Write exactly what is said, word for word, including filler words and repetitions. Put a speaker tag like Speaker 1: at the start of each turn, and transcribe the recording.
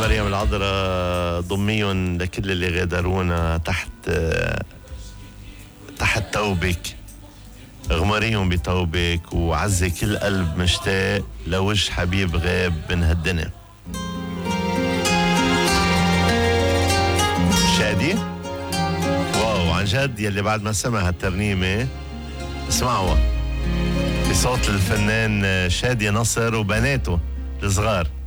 Speaker 1: مريم العذراء ضميهم لكل اللي غادرونا تحت تحت توبك، اغمريهم بتوبك وعزي كل قلب مشتاق لوجه حبيب غاب من هالدنيا. شادي واو عن جد، يلي بعد ما سمع هالترنيمة اسمعوها بصوت الفنان شادي نصر وبناته الصغار.